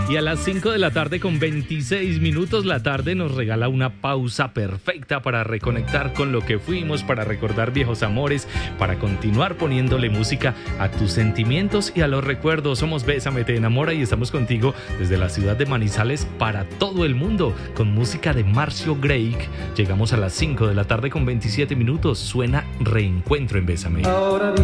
Y a las 5 de la tarde con 26 minutos, la tarde nos regala una pausa perfecta para reconectar con lo que fuimos, para recordar viejos amores, para continuar poniéndole música a tus sentimientos y a los recuerdos. Somos Bésame Te Enamora y estamos contigo desde la ciudad de Manizales para todo el mundo con música de Marcio Grey. Llegamos a las 5 de la tarde con 27 minutos. Suena Reencuentro en Bésame. Ahora